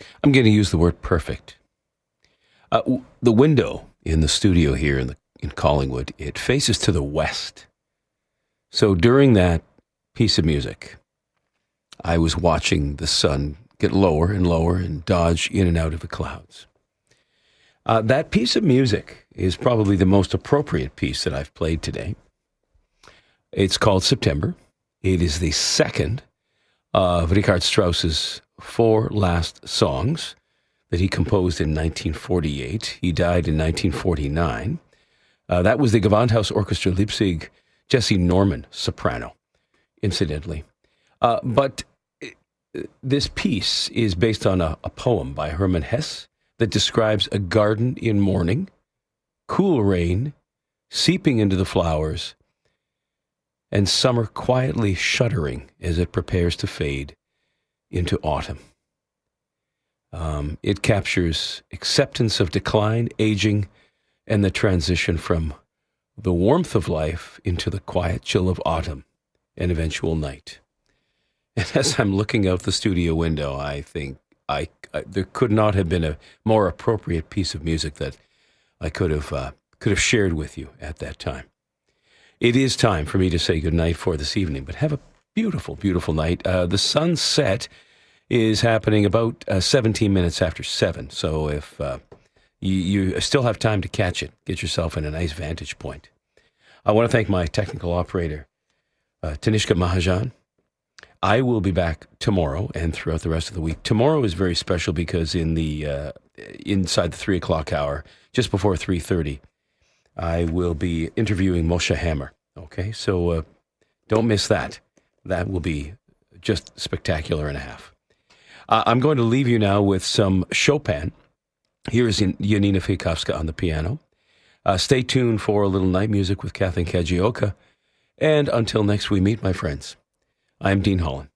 I'm going to use the word perfect. The window in the studio here in Collingwood, it faces to the west. So during that piece of music, I was watching the sun get lower and lower and dodge in and out of the clouds. That piece of music is probably the most appropriate piece that I've played today. It's called September. It is the second of Richard Strauss's 4 last songs that he composed in 1948. He died in 1949. That was the Gewandhaus Orchestra Leipzig, Jesse Norman, soprano, incidentally. But this piece is based on a poem by Hermann Hesse that describes a garden in morning, cool rain seeping into the flowers, and summer quietly shuddering as it prepares to fade into autumn. It captures acceptance of decline, aging, and the transition from the warmth of life into the quiet chill of autumn and eventual night. And as I'm looking out the studio window, I think there could not have been a more appropriate piece of music that I could have shared with you at that time. It is time for me to say goodnight for this evening, but have a beautiful, beautiful night. The sunset is happening about 17 minutes after 7, so if you still have time to catch it, get yourself in a nice vantage point. I want to thank my technical operator, Tanishka Mahajan. I will be back tomorrow and throughout the rest of the week. Tomorrow is very special because in the inside the 3 o'clock hour, just before 3:30, I will be interviewing Moshe Hammer. Okay, so don't miss that. That will be just spectacular and a half. I'm going to leave you now with some Chopin. Here is Janina Fejkowska on the piano. Stay tuned for a little night music with Kathleen Kajioka. And until next we meet, my friends, I'm Dean Holland.